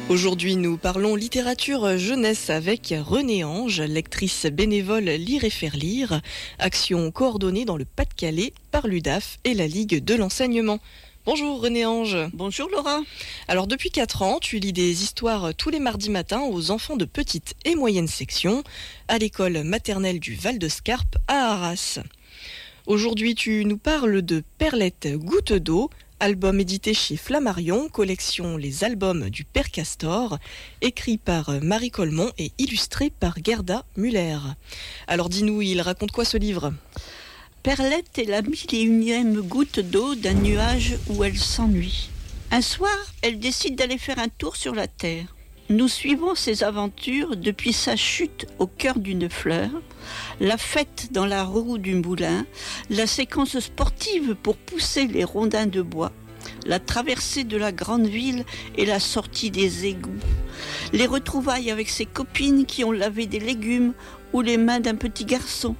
Aujourd'hui, nous parlons littérature jeunesse avec Renée Ange, lectrice bénévole Lire et faire lire, action coordonnée dans le Pas-de-Calais par l'UDAF et la Ligue de l'enseignement. Bonjour Renée Ange. Bonjour Laura. Alors depuis 4 ans, tu lis des histoires tous les mardis matins aux enfants de petite et moyenne section à l'école maternelle du Val-de-Scarpe à Arras. Aujourd'hui, tu nous parles de Perlette Goutte d'eau, album édité chez Flammarion, collection Les albums du Père Castor, écrit par Marie Colmont et illustré par Gerda Muller. Alors dis-nous, il raconte quoi ce livre ? Perlette est la 1001e goutte d'eau d'un nuage où elle s'ennuie. Un soir, elle décide d'aller faire un tour sur la Terre. Nous suivons ses aventures depuis sa chute au cœur d'une fleur, la fête dans la roue du moulin, la séquence sportive pour pousser les rondins de bois, la traversée de la grande ville et la sortie des égouts, les retrouvailles avec ses copines qui ont lavé des légumes ou les mains d'un petit garçon.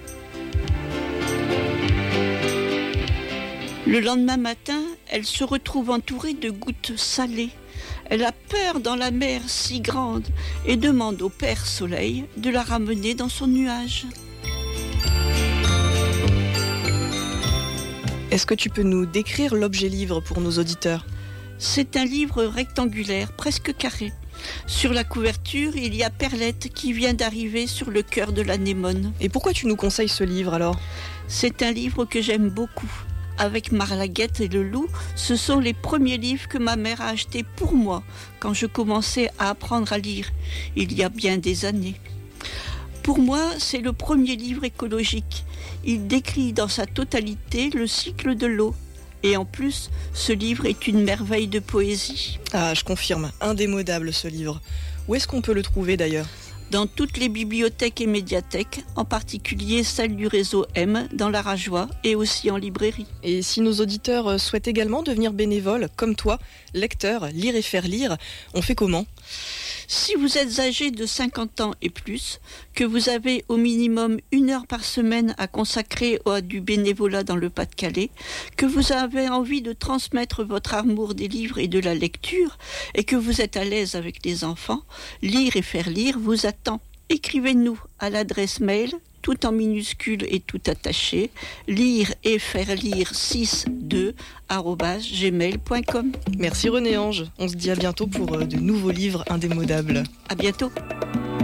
Le lendemain matin, elle se retrouve entourée de gouttes salées. Elle a peur dans la mer si grande et demande au Père Soleil de la ramener dans son nuage. Est-ce que tu peux nous décrire l'objet livre pour nos auditeurs ? C'est un livre rectangulaire, presque carré. Sur la couverture, il y a Perlette qui vient d'arriver sur le cœur de l'anémone. Et pourquoi tu nous conseilles ce livre alors ? C'est un livre que j'aime beaucoup. Avec Marlaguette et le loup, ce sont les premiers livres que ma mère a achetés pour moi quand je commençais à apprendre à lire, il y a bien des années. Pour moi, c'est le premier livre écologique. Il décrit dans sa totalité le cycle de l'eau. Et en plus, ce livre est une merveille de poésie. Ah, je confirme, indémodable ce livre. Où est-ce qu'on peut le trouver d'ailleurs ? Dans toutes les bibliothèques et médiathèques, en particulier celle du réseau M dans la Rajoie et aussi en librairie. Et si nos auditeurs souhaitent également devenir bénévoles, comme toi, lecteur, lire et faire lire, on fait comment ? Si vous êtes âgé de 50 ans et plus, que vous avez au minimum 1 heure par semaine à consacrer à du bénévolat dans le Pas-de-Calais, que vous avez envie de transmettre votre amour des livres et de la lecture, et que vous êtes à l'aise avec les enfants, Lire et faire lire vous attend. Écrivez-nous à l'adresse mail, tout en minuscules et tout attaché, lire et faire lire 62@gmail.com. Merci Renée Ange, on se dit à bientôt pour de nouveaux livres indémodables. À bientôt.